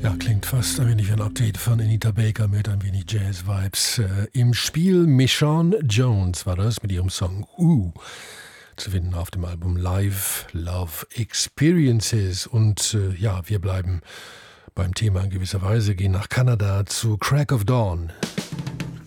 Ja, klingt fast ein wenig wie ein Update von Anita Baker mit ein wenig Jazz-Vibes. Im Spiel Michonne Jones war das mit ihrem Song zu finden auf dem Album Live Love Experiences. Und ja, wir bleiben beim Thema in gewisser Weise, gehen nach Kanada zu Crack of Dawn.